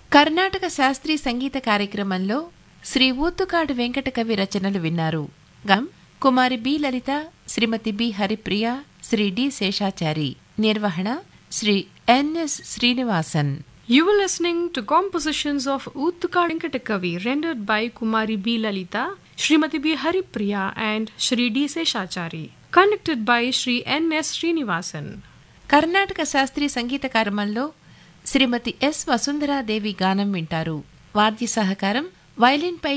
కర్ణాటక శాస్త్రీయ సంగీత కార్యక్రమంలో శ్రీ ఊత్తుకాడు వెంకట కవి రచనలు విన్నారు. కుమారి బి లలిత, శ్రీమతి బి హరిప్రియ, శ్రీ డి శేషాచారి. నిర్వహణ Shri NS Srinivasan. You were listening to compositions of Uttukad Venkatakavi rendered by Kumari B. Lalita, Srimati B. Haripriya and Shri D. Seshachari, conducted by Shri N.S. Srinivasan. Karnataka శాస్త్రీయ సంగీత కార్యక్రమంలో శ్రీమతి yes Vasundhara Devi గానం వింటారు. వాద్య సహకారం వయలిన్ పై